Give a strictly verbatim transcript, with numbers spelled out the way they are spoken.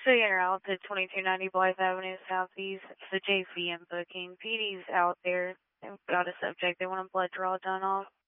So you're out to twenty-two ninety Blythe Avenue Southeast. It's the J C M booking. P D's out there. They've got a subject. They want a blood draw done off.